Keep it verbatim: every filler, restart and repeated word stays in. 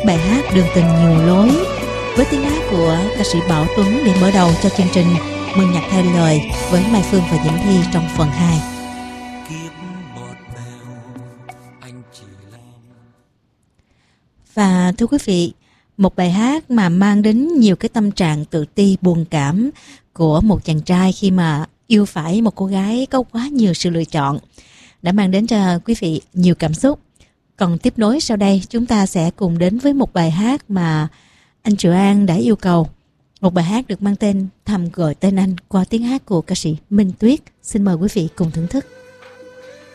bài hát Đường Tình Nhiều Lối với tiếng hát của ca sĩ Bảo Tuấn để mở đầu cho chương trình Mừng Nhạc Thay Lời với Mai Phương và Diễm Thi trong phần hai. Và thưa quý vị, một bài hát mà mang đến nhiều cái tâm trạng tự ti buồn cảm của một chàng trai khi mà yêu phải một cô gái có quá nhiều sự lựa chọn đã mang đến cho quý vị nhiều cảm xúc. Còn tiếp nối sau đây chúng ta sẽ cùng đến với một bài hát mà anh Triệu An đã yêu cầu. Một bài hát được mang tên Thầm Gọi Tên Anh qua tiếng hát của ca sĩ Minh Tuyết. Xin mời quý vị cùng thưởng thức.